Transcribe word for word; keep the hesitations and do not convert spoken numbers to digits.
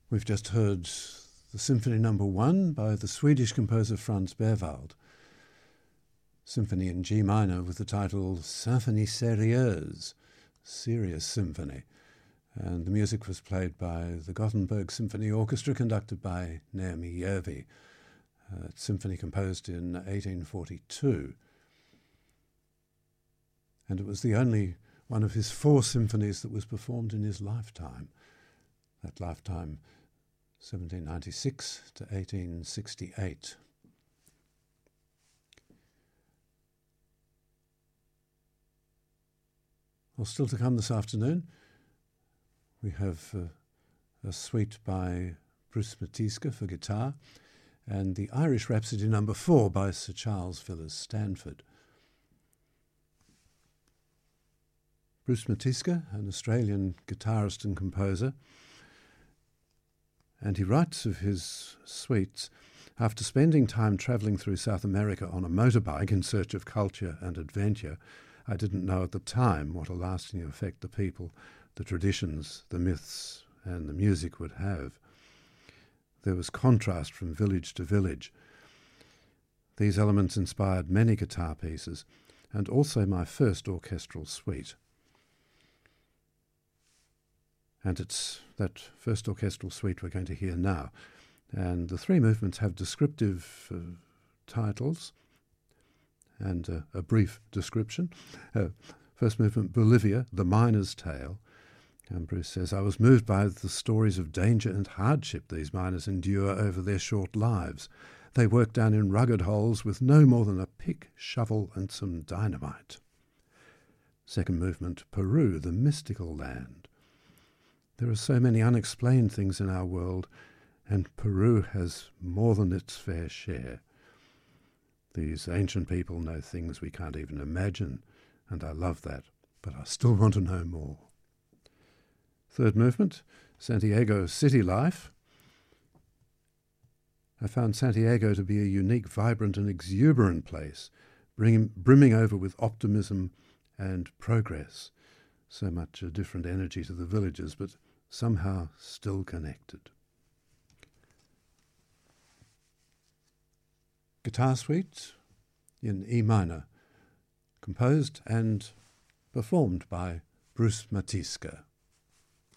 We've just heard the Symphony Number One by the Swedish composer Franz Berwald. Symphony in G minor with the title Symphonie Sérieuse, Serious Symphony. And the music was played by the Gothenburg Symphony Orchestra, conducted by Naomi Järvi. Uh, symphony composed in eighteen forty-two. And it was the only one of his four symphonies that was performed in his lifetime. That lifetime, seventeen ninety-six to eighteen sixty-eight. Well, still to come this afternoon, we have uh, a suite by Bruce Matiska for guitar, and the Irish Rhapsody Number Four by Sir Charles Villiers Stanford. Bruce Matiska, an Australian guitarist and composer, and he writes of his suites: after spending time travelling through South America on a motorbike in search of culture and adventure, I didn't know at the time what a lasting effect the people, the traditions, the myths, and the music would have. There was contrast from village to village. These elements inspired many guitar pieces, and also my first orchestral suite. And it's that first orchestral suite we're going to hear now. And the three movements have descriptive uh, titles and uh, a brief description. Uh, first movement, Bolivia, the Miner's Tale. And Bruce says, I was moved by the stories of danger and hardship these miners endure over their short lives. They work down in rugged holes with no more than a pick, shovel, and some dynamite. Second movement, Peru, the mystical land. There are so many unexplained things in our world, and Peru has more than its fair share. These ancient people know things we can't even imagine, and I love that, but I still want to know more. Third movement, Santiago City Life. I found Santiago to be a unique, vibrant and exuberant place, bring, brimming over with optimism and progress. So much a different energy to the villages, but somehow still connected. Guitar Suite in E minor, composed and performed by Bruce Matiska.